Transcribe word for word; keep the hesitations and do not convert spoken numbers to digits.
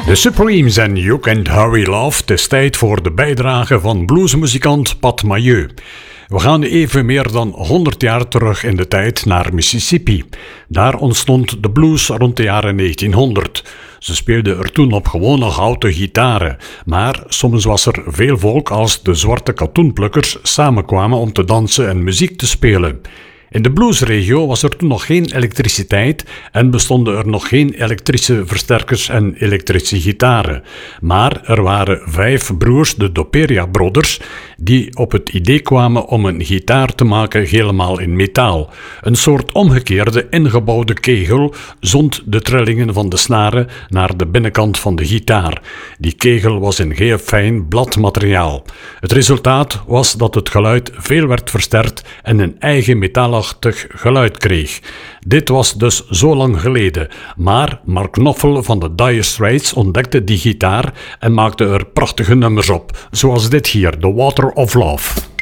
The Supremes en You Can't Hurry Love. Het is tijd voor de bijdrage van bluesmuzikant Pat Mailleu. We gaan even meer dan honderd jaar terug in de tijd naar Mississippi. Daar ontstond de blues rond de jaren negentienhonderd. Ze speelden er toen op gewone houten gitaren, maar soms was er veel volk als de zwarte katoenplukkers samenkwamen om te dansen en muziek te spelen. In de bluesregio was er toen nog geen elektriciteit en bestonden er nog geen elektrische versterkers en elektrische gitaren. Maar er waren vijf broers, de Doperia Brothers, die op het idee kwamen om een gitaar te maken helemaal in metaal. Een soort omgekeerde ingebouwde kegel zond de trillingen van de snaren naar de binnenkant van de gitaar. Die kegel was in heel fijn bladmateriaal. Het resultaat was dat het geluid veel werd versterkt en een eigen metaalachtig geluid kreeg. Dit was dus zo lang geleden, maar Mark Knopfler van de Dire Straits ontdekte die gitaar en maakte er prachtige nummers op, zoals dit hier, The Water of Love.